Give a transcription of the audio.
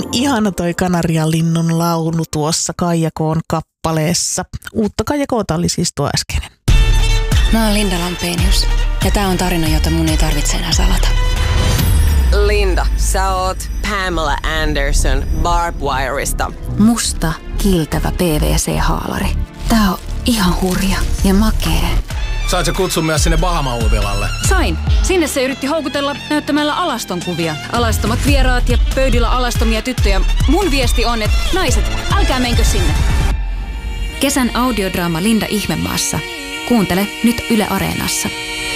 ihana toi Kanarianlinnun laulu tuossa Kaija K:n kappaleessa. Uutta Kaija K:ta oli siis tuo äskeinen. Mä oon Linda Lampenius ja tää on tarina, jota mun ei tarvitse enää salata. Linda, sä oot Pamela Anderson Barbwireista. Musta kiiltävä PVC-haalari. Tää on ihan hurja ja makee. Sait sä kutsun myös sinne Bahama-uutilalle? Sain. Sinne se yritti houkutella näyttämällä alastonkuvia. Alastomat vieraat ja pöydillä alastomia tyttöjä. Mun viesti on, että naiset, älkää menkö sinne. Kesän audiodraama Linda Ihmemaassa. Kuuntele nyt Yle Areenassa.